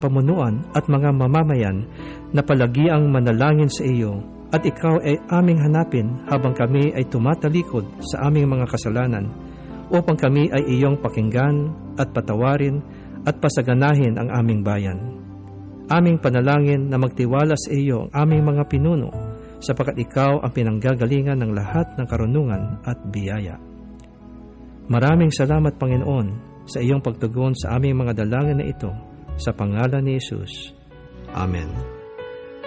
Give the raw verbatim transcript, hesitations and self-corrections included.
pamunuan at mga mamamayan na palagiang manalangin sa iyo at ikaw ay aming hanapin habang kami ay tumatalikod sa aming mga kasalanan upang kami ay iyong pakinggan at patawarin at pasaganahin ang aming bayan. Aming panalangin na magtiwala sa iyo ang aming mga pinuno sapagkat ikaw ang pinanggagalingan ng lahat ng karunungan at biyaya. Maraming salamat, Panginoon, sa iyong pagtugon sa aming mga dalangin na ito, sa pangalan ni Jesus. Amen.